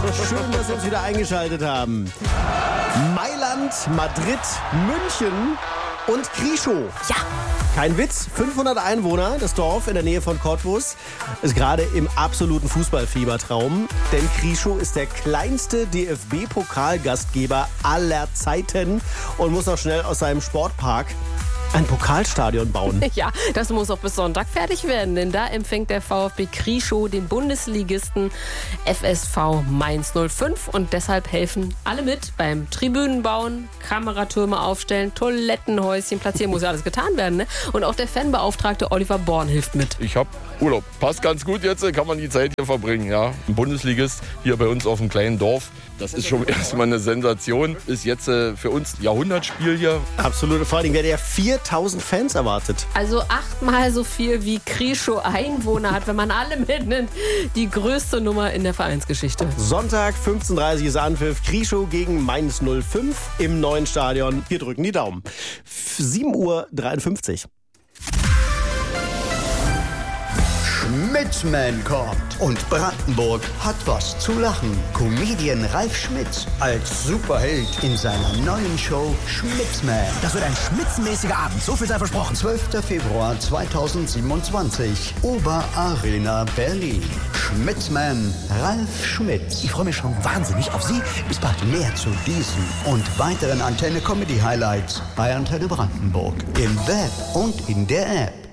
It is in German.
Schön, dass Sie uns wieder eingeschaltet haben. Mailand, Madrid, München und Krieschow. Ja. Kein Witz, 500 Einwohner, das Dorf in der Nähe von Cottbus, ist gerade im absoluten Fußballfiebertraum. Denn Krieschow ist der kleinste DFB-Pokalgastgeber aller Zeiten und muss noch schnell aus seinem Sportpark ein Pokalstadion bauen. Ja, das muss auch bis Sonntag fertig werden, denn da empfängt der VfB Krieschow den Bundesligisten FSV Mainz 05 und deshalb helfen alle mit beim Tribünenbauen, Kameratürme aufstellen, Toilettenhäuschen platzieren, muss ja alles getan werden, ne? Und auch der Fanbeauftragte Oliver Born hilft mit. Ich habe Urlaub. Passt ganz gut jetzt, kann man die Zeit hier verbringen. Ja. Ein Bundesligist hier bei uns auf dem kleinen Dorf, das ist schon erstmal eine Sensation. Ist jetzt für uns ein Jahrhundertspiel hier. Absolut, vor allem werden ja 4000 Fans erwartet. Also 8-mal so viel wie Krieschow Einwohner hat, wenn man alle mitnimmt. Die größte Nummer in der Vereinsgeschichte. Sonntag 15:30 Uhr ist Anpfiff. Krieschow gegen Mainz 05 im neuen Stadion. Wir drücken die Daumen. 7:53 Uhr. Schmitzman kommt und Brandenburg hat was zu lachen. Comedian Ralf Schmitz als Superheld in seiner neuen Show Schmitzman. Das wird ein schmitzenmäßiger Abend, so viel sei versprochen. 12. Februar 2027, Oberarena Berlin. Schmitzman Ralf Schmitz. Ich freue mich schon wahnsinnig auf Sie. Bis bald. Mehr zu diesen und weiteren Antenne-Comedy-Highlights bei Antenne Brandenburg. Im Web und in der App.